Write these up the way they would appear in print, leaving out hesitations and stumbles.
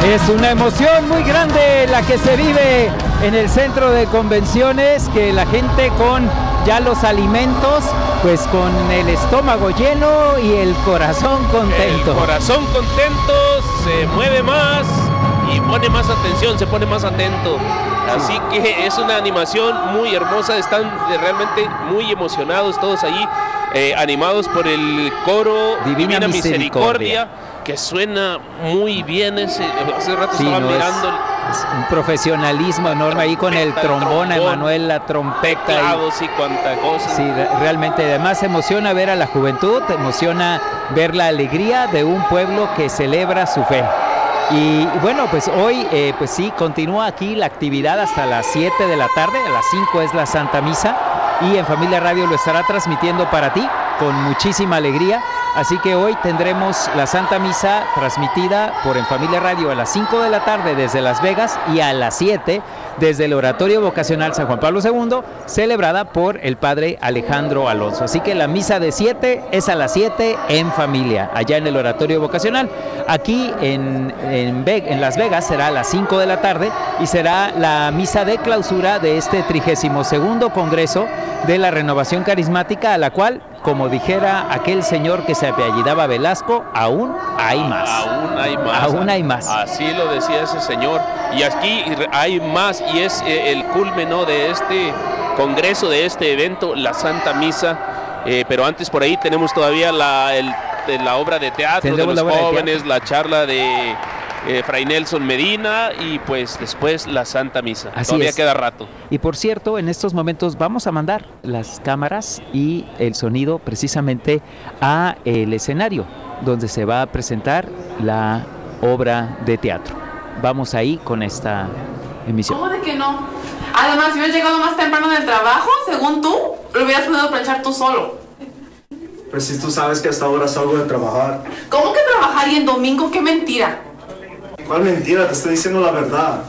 Es una emoción muy grande la que se vive en el centro de convenciones, que la gente con ya los alimentos, pues con el estómago lleno y el corazón contento. El corazón contento, se mueve más y pone más atención, se pone más atento. Así que es una animación muy hermosa, están realmente muy emocionados todos allí, animados por el coro Divina Misericordia, que suena muy bien. Hace rato estaba mirando. Es un profesionalismo enorme ahí con el trombón, Emanuel, la trompeta. Teclados y cuanta cosa. Sí, realmente, además emociona ver a la juventud, emociona ver la alegría de un pueblo que celebra su fe. Y bueno, pues hoy, pues sí, continúa aquí la actividad hasta las 7 de la tarde, a las 5 es la Santa Misa, y en Familia Radio lo estará transmitiendo para ti con muchísima alegría. Así que hoy tendremos la Santa Misa transmitida por En Familia Radio a las 5 de la tarde desde Las Vegas y a las 7 desde el Oratorio Vocacional San Juan Pablo II, celebrada por el Padre Alejandro Alonso. Así que la misa de 7 es a las 7 en familia, allá en el Oratorio Vocacional. Aquí en Las Vegas será a las 5 de la tarde y será la misa de clausura de este 32º Congreso de la Renovación Carismática, a la cual, como dijera aquel señor que se apellidaba Velasco, aún hay más. Aún hay más. Aún hay más. Así lo decía ese señor. Y aquí hay más, y es el culmen, ¿no?, de este congreso, de este evento, la Santa Misa. Pero antes por ahí tenemos todavía la obra de teatro de los jóvenes, la charla de Fray Nelson Medina y pues después la Santa Misa. Así todavía es. Queda rato. Y por cierto, en estos momentos vamos a mandar las cámaras y el sonido precisamente a el escenario donde se va a presentar la obra de teatro. Vamos ahí con esta emisión. ¿Cómo de que no? Además, si hubieras llegado más temprano del trabajo, según tú, lo hubieras podido planchar tú solo. Pues si tú sabes que hasta ahora salgo de trabajar. ¿Cómo que trabajar y en domingo? ¡Qué mentira! ¿Cuál mentira? Te estoy diciendo la verdad.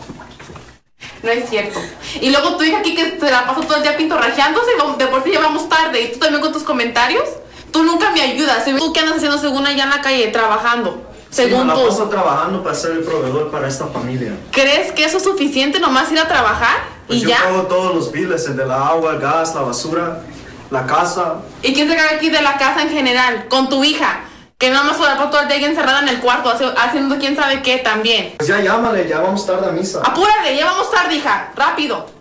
No es cierto. Y luego tu hija aquí que se la pasó todo el día pintorrajeándose, de por sí llevamos tarde. ¿Y tú también con tus comentarios? Tú nunca me ayudas. ¿Tú qué andas haciendo según allá en la calle? Trabajando. Según sí, me la tú. paso trabajando para ser el proveedor para esta familia. ¿Crees que eso es suficiente nomás ir a trabajar? Pues y yo ya. pago todos los biles, el de la agua, el gas, la basura, la casa. ¿Y quién se carga aquí de la casa en general? Con tu hija. Que nada más por todo el día encerrada en el cuarto, haciendo quién sabe qué también. Pues ya llámale, ya vamos tarde a misa. Apúrale, ya vamos tarde, hija. Rápido.